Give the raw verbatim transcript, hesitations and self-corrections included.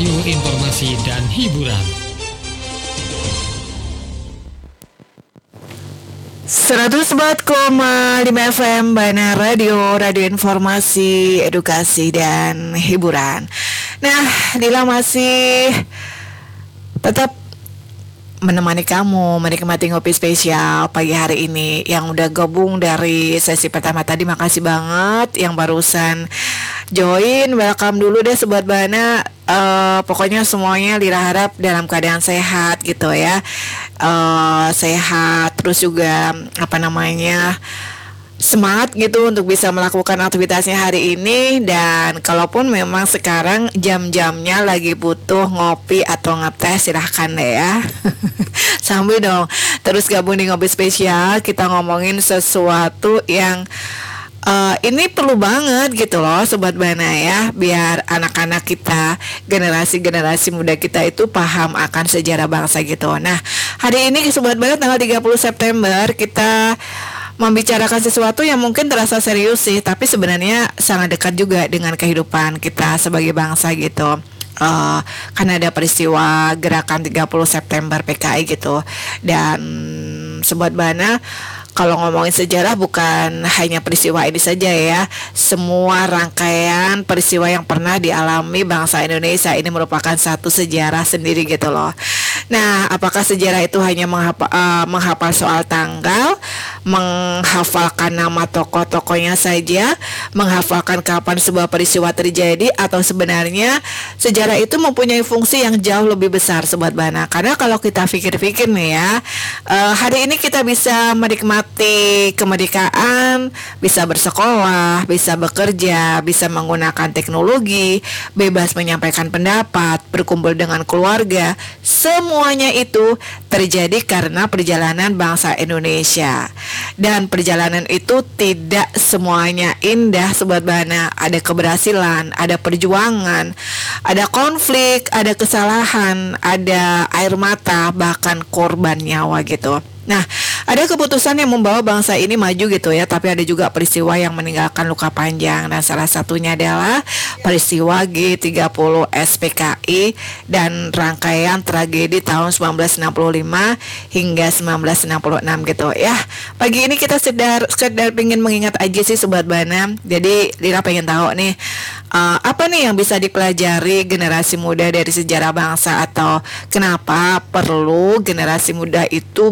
Radio Informasi dan Hiburan. seratus empat koma lima F M Bana Radio, Radio Informasi, Edukasi dan Hiburan. Nah, Dila masih tetap menemani kamu menikmati ngopi spesial pagi hari ini. Yang udah gabung dari sesi pertama tadi, makasih banget. Yang barusan join, welcome dulu deh Sobat Bana. uh, Pokoknya semuanya Lira harap dalam keadaan sehat gitu ya, uh, sehat, terus juga apa namanya semangat gitu untuk bisa melakukan aktivitasnya hari ini. Dan kalaupun memang sekarang jam-jamnya lagi butuh ngopi atau ngeteh, silahkan deh ya. Sambil dong terus gabung di ngopi spesial. Kita ngomongin sesuatu yang Uh, ini perlu banget gitu loh Sobat Bana ya, biar anak-anak kita, generasi-generasi muda kita itu paham akan sejarah bangsa gitu. Nah, hari ini Sobat Bana tanggal tiga puluh September kita membicarakan sesuatu yang mungkin terasa serius sih, tapi sebenarnya sangat dekat juga dengan kehidupan kita sebagai bangsa gitu. Uh, kan ada peristiwa gerakan tiga puluh September P K I gitu. Dan Sobat Bana, kalau ngomongin sejarah bukan hanya peristiwa ini saja ya. Semua rangkaian peristiwa yang pernah dialami bangsa Indonesia ini merupakan satu sejarah sendiri gitu loh. Nah, apakah sejarah itu hanya menghafal, uh, menghafal soal tanggal, menghafalkan nama tokoh-tokohnya saja, menghafalkan kapan sebuah peristiwa terjadi, atau sebenarnya sejarah itu mempunyai fungsi yang jauh lebih besar Sobat Bana? Karena kalau kita pikir-pikir nih ya, uh, hari ini kita bisa menikmati kemerdekaan, bisa bersekolah, bisa bekerja, bisa menggunakan teknologi, bebas menyampaikan pendapat, berkumpul dengan keluarga. Semuanya itu terjadi karena perjalanan bangsa Indonesia. Dan perjalanan itu tidak semuanya indah Sobat Bana. Ada keberhasilan, ada perjuangan, ada konflik, ada kesalahan, ada air mata, bahkan korban nyawa gitu. Nah, ada keputusan yang membawa bangsa ini maju gitu ya, tapi ada juga peristiwa yang meninggalkan luka panjang. Dan salah satunya adalah peristiwa G tiga puluh S P K I dan rangkaian tragedi tahun seribu sembilan ratus enam puluh lima hingga seribu sembilan ratus enam puluh enam gitu ya. Pagi ini kita sekedar sekedar pengen mengingat aja sih Sobat Bana. Jadi Lira pengen tahu nih, uh, apa nih yang bisa dipelajari generasi muda dari sejarah bangsa, atau kenapa perlu generasi muda itu